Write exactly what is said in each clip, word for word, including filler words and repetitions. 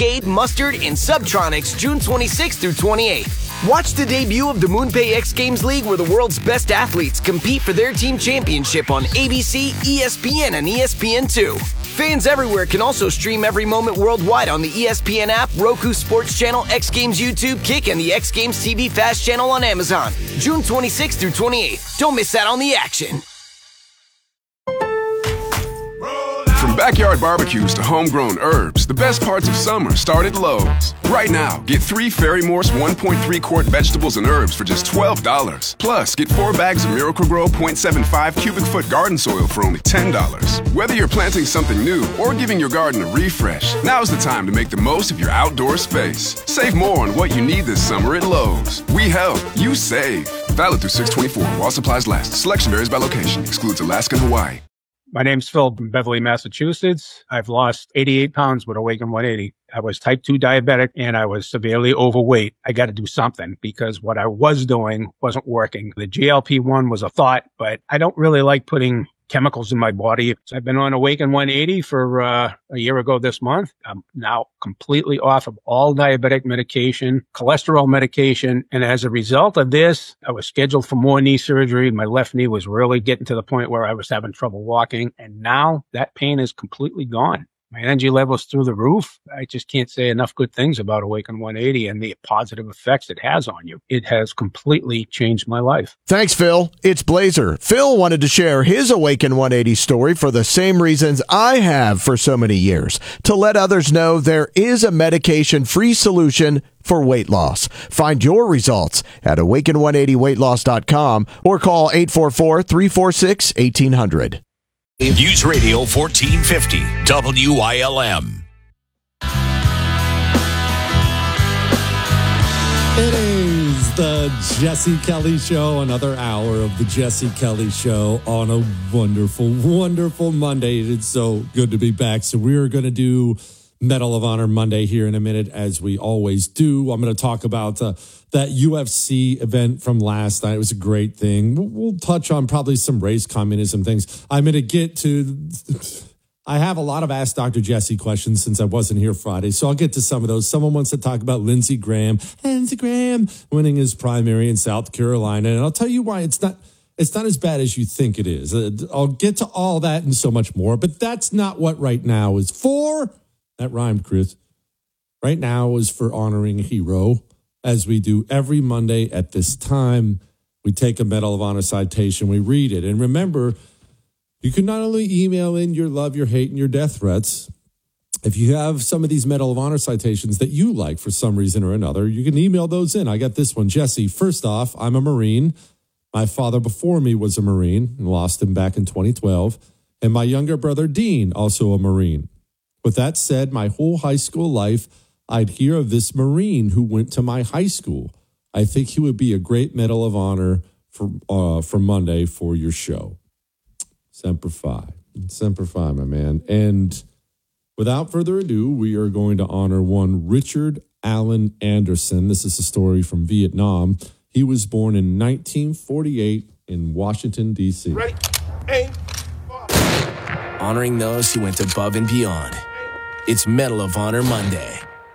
Cascade, Mustard, and Subtronics June twenty-sixth through twenty-eighth. Watch the debut of the MoonPay X Games League, where the world's best athletes compete for their team championship on A B C, E S P N, and E S P N two. Fans everywhere can also stream every moment worldwide on the E S P N app, Roku Sports Channel, X Games YouTube, Kick, and the X Games T V Fast Channel on Amazon. June twenty-sixth through twenty-eighth. Don't miss out on the action. From backyard barbecues to homegrown herbs, the best parts of summer start at Lowe's. Right now, get three Fairy Morse one point three quart vegetables and herbs for just twelve dollars. Plus, get four bags of Miracle-Gro point seven five cubic foot garden soil for only ten dollars. Whether you're planting something new or giving your garden a refresh, now's the time to make the most of your outdoor space. Save more on what you need this summer at Lowe's. We help, you save. Valid through six twenty-four while supplies last. Selection varies by location. Excludes Alaska and Hawaii. My name's Phil from Beverly, Massachusetts. I've lost eighty-eight pounds with Awaken one eighty. I was type two diabetic and I was severely overweight. I got to do something because what I was doing wasn't working. The G L P one was a thought, but I don't really like putting chemicals in my body. So I've been on Awaken one eighty for uh, a year ago this month. I'm now completely off of all diabetic medication, cholesterol medication. And as a result of this, I was scheduled for more knee surgery. My left knee was really getting to the point where I was having trouble walking. And now that pain is completely gone. My energy level's through the roof. I just can't say enough good things about Awaken one eighty and the positive effects it has on you. It has completely changed my life. Thanks, Phil. It's Blazer. Phil wanted to share his Awaken one eighty story for the same reasons I have for so many years, to let others know there is a medication-free solution for weight loss. Find your results at awaken one eighty weight loss dot com or call eight four four, three four six, one eight zero zero. News Radio fourteen fifty, W I L M. It is the Jesse Kelly Show, another hour of the Jesse Kelly Show on a wonderful, wonderful Monday. It's so good to be back. So we're going to do Medal of Honor Monday here in a minute, as we always do. I'm going to talk about uh, that U F C event from last night. It was a great thing. We'll, we'll touch on probably some race communism things. I'm going to get to... I have a lot of Ask Doctor Jesse questions since I wasn't here Friday, so I'll get to some of those. Someone wants to talk about Lindsey Graham. Lindsey Graham winning his primary in South Carolina, and I'll tell you why it's not... It's not as bad as you think it is. Uh, I'll get to all that and so much more, but that's not what right now is for. That rhymed, Chris. Right now is for honoring a hero, as we do every Monday at this time. We take a Medal of Honor citation, we read it. And remember, you can not only email in your love, your hate, and your death threats. If you have some of these Medal of Honor citations that you like for some reason or another, you can email those in. I got this one. Jesse, first off, I'm a Marine. My father before me was a Marine and lost him back in twenty twelve. And my younger brother, Dean, also a Marine. With that said, my whole high school life, I'd hear of this Marine who went to my high school. I think he would be a great Medal of Honor for uh, for Monday for your show. Semper Fi. Semper Fi, my man. And without further ado, we are going to honor one Richard Allen Anderson. This is a story from Vietnam. He was born in nineteen forty-eight in Washington, D C Ready? Aim. Honoring those who went above and beyond. It's Medal of Honor Monday.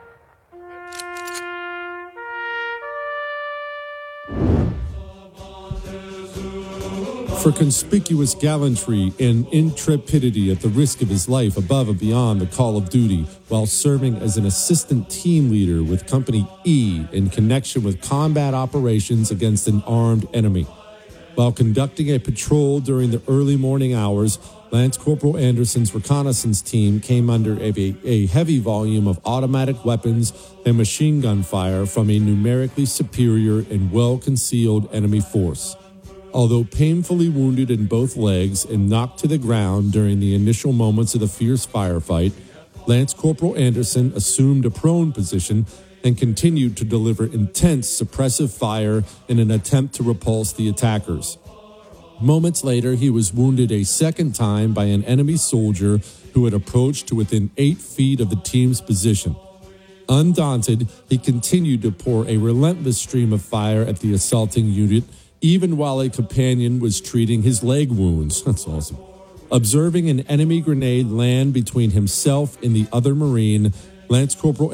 For conspicuous gallantry and intrepidity at the risk of his life above and beyond the call of duty, while serving as an assistant team leader with Company E in connection with combat operations against an armed enemy. While conducting a patrol during the early morning hours, Lance Corporal Anderson's reconnaissance team came under a, a heavy volume of automatic weapons and machine gun fire from a numerically superior and well-concealed enemy force. Although painfully wounded in both legs and knocked to the ground during the initial moments of the fierce firefight, Lance Corporal Anderson assumed a prone position and continued to deliver intense suppressive fire in an attempt to repulse the attackers. Moments later, he was wounded a second time by an enemy soldier who had approached to within eight feet of the team's position. Undaunted, he continued to pour a relentless stream of fire at the assaulting unit, even while a companion was treating his leg wounds. That's awesome. Observing an enemy grenade land between himself and the other Marine, Lance Corporal